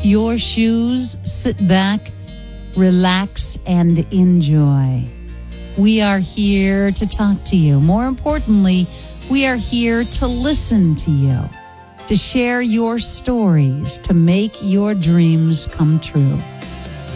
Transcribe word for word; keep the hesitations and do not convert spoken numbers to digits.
off your shoes, sit back, relax, and enjoy. We are here to talk to you. More importantly, we are here to listen to you, to share your stories, to make your dreams come true.